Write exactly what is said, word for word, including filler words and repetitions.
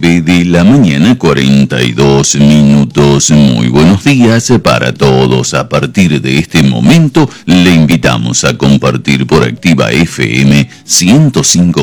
nueve de la mañana, cuarenta y dos minutos. Muy buenos días para todos. A partir de este momento le invitamos a compartir por Activa F M ciento cinco